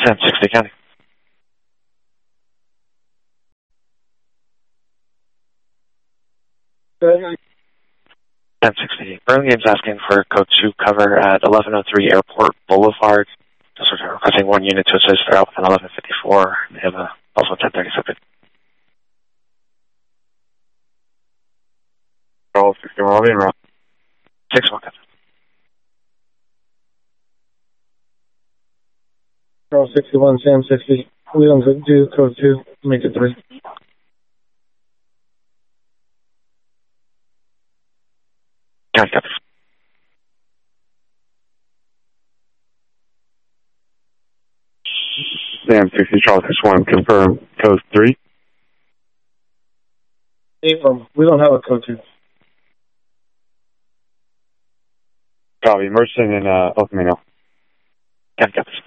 Sam 60 County. Good. Sam 60. Burlingame's asking for code 2 cover at 1103 Airport Boulevard. Just requesting one unit to assist for out within 1154. They have also 1030 subject. Charles 61, I'll be in route. 6-1, Captain. Charles 61, Sam 60. Leland's at 2, code 2, make it 3. County, Captain. Sam 60, Charles 61, confirm code 3. Affirm. We don't have a code 2. Copy, Merchant and El Camino. County, Captain.